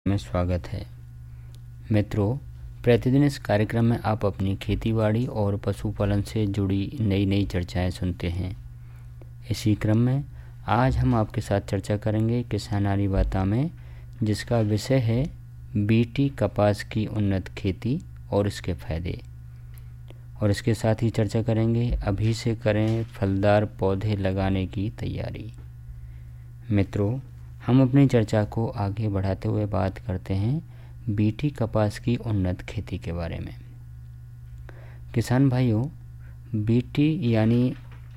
में स्वागत है। मित्रों, प्रतिदिन इस कार्यक्रम में आप अपनी खेतीबाड़ी और पशुपालन से जुड़ी नई नई चर्चाएं सुनते हैं। इसी क्रम में आज हम आपके साथ चर्चा करेंगे किसानारी बातें में, जिसका विषय है बीटी कपास की उन्नत खेती और इसके फायदे। और इसके साथ ही चर्चा करेंगे अभी से करें फलदार पौधे लगाने की तैयारी। मित्रों, हम अपनी चर्चा को आगे बढ़ाते हुए बात करते हैं बीटी कपास की उन्नत खेती के बारे में। किसान भाइयों, बीटी यानी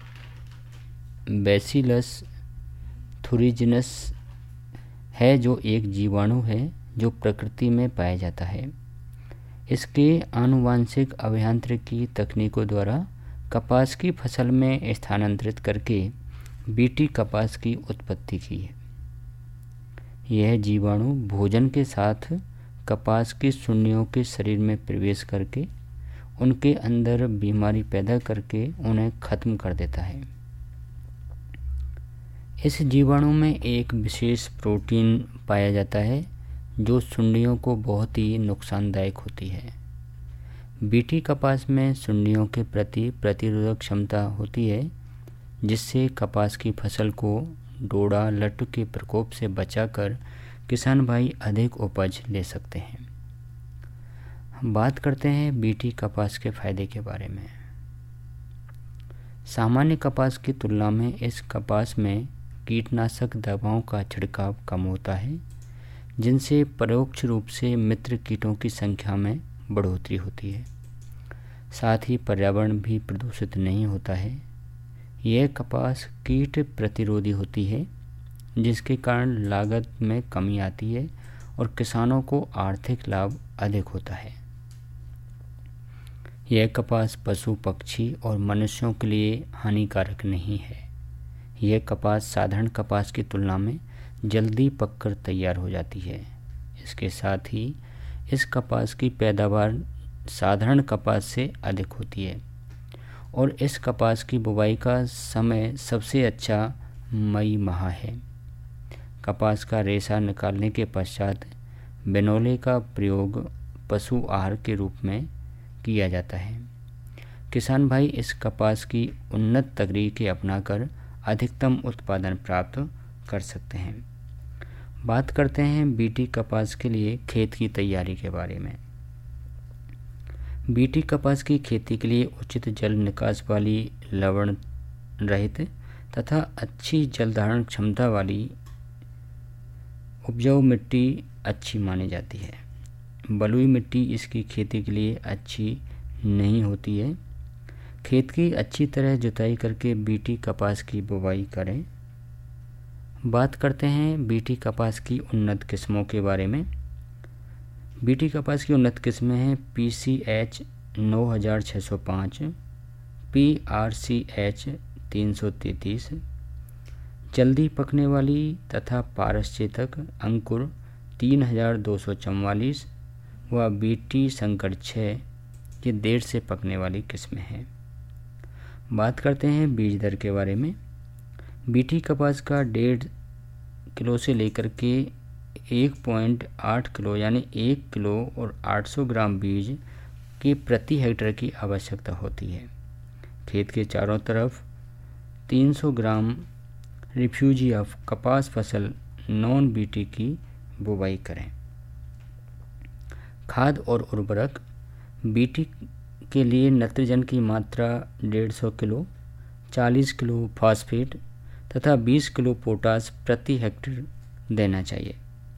बैसिलस थुरिजिनस है जो एक जीवाणु है जो प्रकृति में पाया जाता है। इसके आनुवांशिक अभियांत्रिकी तकनीकों द्वारा कपास की फसल में स्थानांतरित करके बीटी कपास की उत्पत्ति की है। यह जीवाणु भोजन के साथ कपास की सुंडियों के शरीर में प्रवेश करके उनके अंदर बीमारी पैदा करके उन्हें खत्म कर देता है। इस जीवाणु में एक विशेष प्रोटीन पाया जाता है जो सुंडियों को बहुत ही नुकसानदायक होती है। बीटी कपास में सुंडियों के प्रति प्रतिरोधक क्षमता होती है, जिससे कपास की फसल को डोडा लट्टू के प्रकोप से बचाकर किसान भाई अधिक उपज ले सकते हैं। हम बात करते हैं बीटी कपास के फायदे के बारे में। सामान्य कपास की तुलना में इस कपास में कीटनाशक दवाओं का छिड़काव कम होता है, जिनसे परोक्ष रूप से मित्र कीटों की संख्या में बढ़ोतरी होती है। साथ ही पर्यावरण भी प्रदूषित नहीं होता है। यह कपास कीट प्रतिरोधी होती है, जिसके कारण लागत में कमी आती है और किसानों को आर्थिक लाभ अधिक होता है। यह कपास पशु पक्षी और मनुष्यों के लिए हानिकारक नहीं है। यह कपास साधारण कपास की तुलना में जल्दी पककर तैयार हो जाती है। इसके साथ ही इस कपास की पैदावार साधारण कपास से अधिक होती है और इस कपास की बुवाई का समय सबसे अच्छा मई माह है। कपास का रेशा निकालने के पश्चात बिनोले का प्रयोग पशु आहार के रूप में किया जाता है। किसान भाई इस कपास की उन्नत तकनीकें अपनाकर अधिकतम उत्पादन प्राप्त कर सकते हैं। बात करते हैं बीटी कपास के लिए खेत की तैयारी के बारे में। बीटी कपास की खेती के लिए उचित जल निकास वाली लवण रहित तथा अच्छी जल धारण क्षमता वाली उपजाऊ मिट्टी अच्छी मानी जाती है। बलुई मिट्टी इसकी खेती के लिए अच्छी नहीं होती है। खेत की अच्छी तरह जुताई करके बीटी कपास की बुवाई करें। बात करते हैं बीटी कपास की उन्नत किस्मों के बारे में। बीटी कपास की उन्नत किस्में हैं PCH 9605, PRCH 333, जल्दी पकने वाली तथा पारसचेतक अंकुर 3244 व बीटी संकर 6 ये देर से पकने वाली किस्में हैं। बात करते हैं बीज दर के बारे में। बीटी कपास का 1.5 किलो से लेकर के 1.8 किलो यानी 1 किलो और 800 ग्राम बीज की प्रति हेक्टेयर की आवश्यकता होती है। खेत के चारों तरफ 300 ग्राम रिफ्यूजी ऑफ कपास फसल नॉन बीटी की बुवाई करें। खाद और उर्वरक। बीटी के लिए नाइट्रोजन की मात्रा 150 किलो, 40 किलो फास्फेट तथा 20 किलो पोटास प्रति हेक्टेयर देना चाहिए।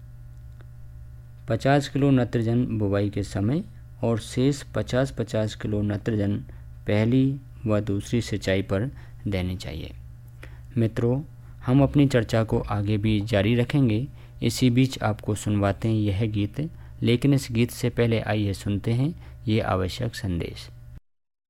50 किलो नाइट्रोजन बुवाई के समय और शेष 50-50 किलो नाइट्रोजन पहली व दूसरी सिंचाई पर देनी चाहिए। मित्रों, हम अपनी चर्चा को आगे भी जारी रखेंगे। इसी बीच आपको सुनवाते हैं यह गीत, लेकिन इस गीत से पहले आइए सुनते हैं ये आवश्यक संदेश।